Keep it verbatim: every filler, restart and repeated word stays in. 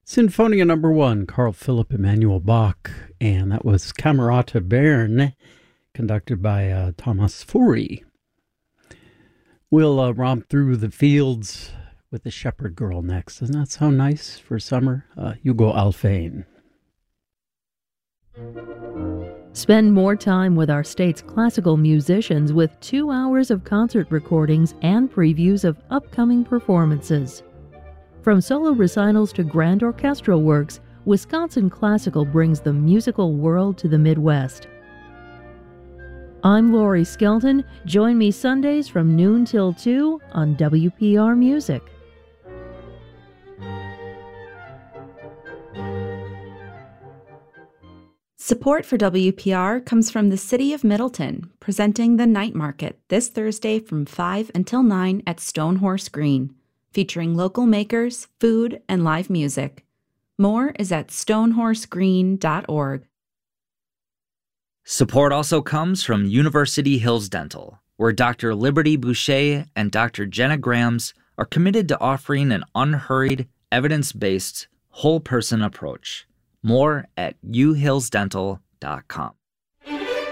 Sinfonia number one, Carl Philipp Emanuel Bach, and that was Camerata Bern, conducted by uh, Thomas Fury. We'll uh, romp through the fields with the Shepherd Girl next. Doesn't that sound nice for summer? Uh, Hugo Alfane. Spend more time with our state's classical musicians with two hours of concert recordings and previews of upcoming performances. From solo recitals to grand orchestral works, Wisconsin Classical brings the musical world to the Midwest. I'm Lori Skelton. Join me Sundays from noon till two on W P R Music. Support for W P R comes from the City of Middleton, presenting the Night Market this Thursday from five until nine at Stonehorse Green, featuring local makers, food, and live music. More is at stonehorse green dot org. Support also comes from University Hills Dental, where Doctor Liberty Boucher and Doctor Jenna Grams are committed to offering an unhurried, evidence-based, whole-person approach. More at u hills dental dot com.